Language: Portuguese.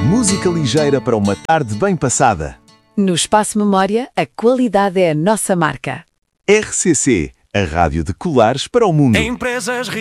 Música ligeira para uma tarde bem passada. No Espaço Memória, a qualidade é a nossa marca. RCC, a rádio de colares para o mundo. Empresas